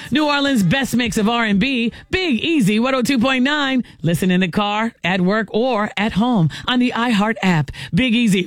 New Orleans' best mix of R&B, Big Easy 102.9. Listen in the car, at work, or at home on the iHeart app. Big Easy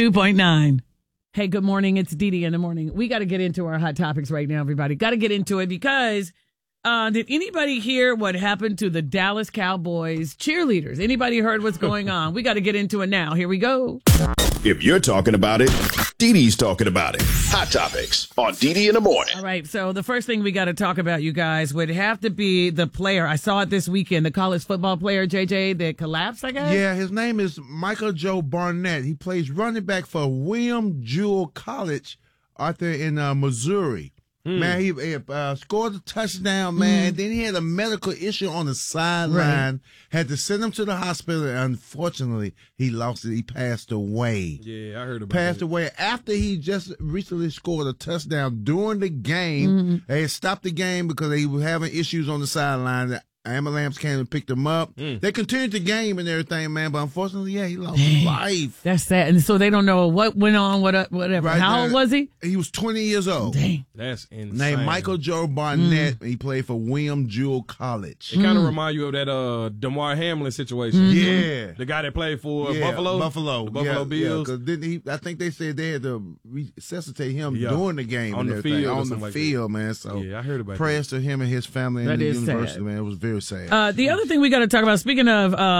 102.9. Hey, good morning. It's Dee Dee in the morning. We got to get into our hot topics right now, everybody. Got to get into it because did anybody hear what happened to the Dallas Cowboys cheerleaders? Anybody heard what's going on? We got to get into it now. Here we go. If you're talking about it, Dee Dee's talking about it. Hot Topics on Dee Dee in the morning. All right, so the first thing we got to talk about, you guys, would have to be the player. I saw it this weekend, the college football player, JJ, that collapsed, I guess? Yeah, his name is Michael Joe Barnett. He plays running back for William Jewell College out there in Missouri. Man, he scored a touchdown, man. Then he had a medical issue on the sideline. Had to send him to the hospital, and unfortunately, he lost it. He passed away. Yeah, I heard about Passed away after he just recently scored a touchdown during the game. They had stopped the game because they were having issues on the sideline. The ambulance came and picked him up. They continued the game and everything, man, but unfortunately, yeah, he lost his life. That's sad. And so they don't know what went on, whatever. Right How now, old was he? He was 20 years old. Dang. That's insane. Named Michael Joe Barnett. He played for William Jewell College. It kind of remind you of that Damar Hamlin situation. Yeah. The guy that played for Yeah, Buffalo? Buffalo. The Buffalo Bills. Yeah, 'cause didn't he, I think they said they had to resuscitate him during the game On and the everything. field or On the something like field, man. So Yeah, I heard about prayers to him and his family That and the is university, sad. man. It was very sad. The other thing we got to talk about, speaking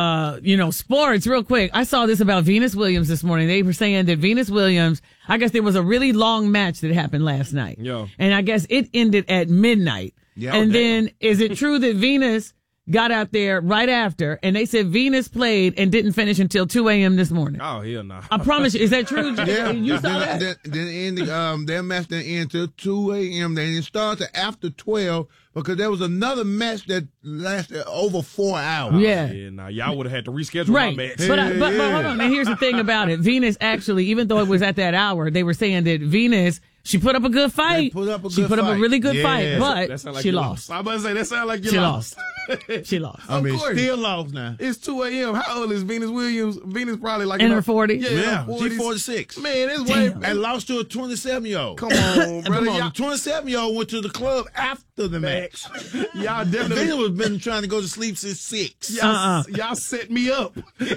of, sports, real quick, I saw this about Venus Williams this morning. They were saying that Venus Williams, I guess there was a really long match that happened last night. Yeah. And I guess it ended at midnight. Yeah, and damn. then, is it true that Venus got out there right after, and they said Venus played and didn't finish until 2 a.m. this morning? Oh, hell no. I promise you. Is that true? Yeah, You saw that? Then their match didn't end till 2 a.m. They didn't start till after 12 because there was another match that lasted over 4 hours. Yeah. Yeah, nah, y'all would have had to reschedule Right. my match. But hold on. And here's the thing about it. Venus actually, even though it was at that hour, they were saying that Venus, she put up a good fight. She put up a really good fight, but That sound like she you lost. I'm about to say, that sound like you She lost. She lost. I mean, Of course. still lost now. It's 2 a.m. How old is Venus Williams? Venus probably like In her 40s? Yeah, her she's 40s. 46. Man, it's way. And lost to a 27-year-old. Come on, brother. Come on, Y'all, the 27-year-old went to the club after the match. y'all definitely. Venus was been trying to go to sleep since 6. Y'all set me up.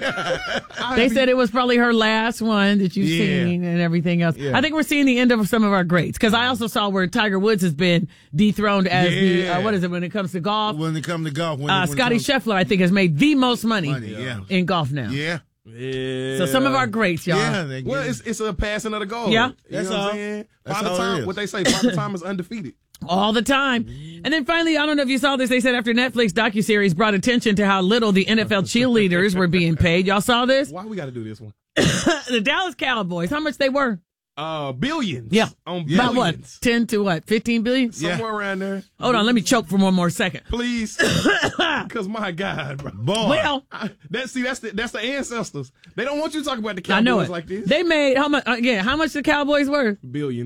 They said it was probably her last one that you've Yeah. seen and everything else. Yeah. I think we're seeing the end of some of our greats because I also saw where Tiger Woods has been dethroned as Yeah. the, what is it, when it comes to golf? When it comes to golf. Scotty Scheffler, I think, has made the most money Yeah. in golf now. Yeah. Yeah. So some of our greats, y'all. Yeah. they Well, get- it's a passing of the goal. Yeah. You That's know what all. I'm saying? That's Father all it Time, is. what they say, Father Time is undefeated. All the time. And then finally, I don't know if you saw this, they said after Netflix docuseries brought attention to how little the NFL cheerleaders were being paid. Y'all saw this? Why we got to do this one? The Dallas Cowboys, how much they were? Billions. Yeah. On About what? billions. 10 to what? 15 billion? Somewhere around there. Hold on, let me choke for one more second. Please. Because my God, bro. Boy. Well, That's the ancestors. They don't want you to talk about the Cowboys I know it. like this. They made how much? Again, how much the Cowboys were? Billions.